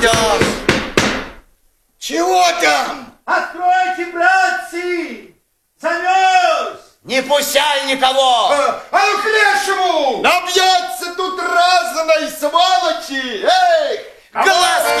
Чего там? Откройте, братцы! Замерз! Не пущай никого! А ну к лешему! Набьется тут разной сволочи!